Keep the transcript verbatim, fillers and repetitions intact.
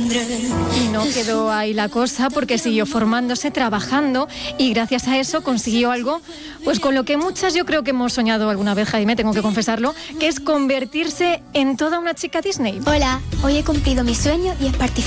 Y no quedó ahí la cosa, porque siguió formándose, trabajando, y gracias a eso consiguió algo, pues con lo que muchas yo creo que hemos soñado alguna vez, Jaime, tengo que confesarlo, que es convertirse en toda una chica Disney. Hola, hoy he cumplido mi sueño y es participar